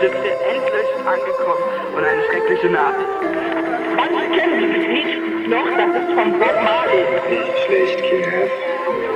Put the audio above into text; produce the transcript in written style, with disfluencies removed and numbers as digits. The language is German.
sind wir endlich angekommen und eine schreckliche Nachricht. Manche kennen dieses Lied noch, das ist von Bob Marley. Nicht schlecht, King F.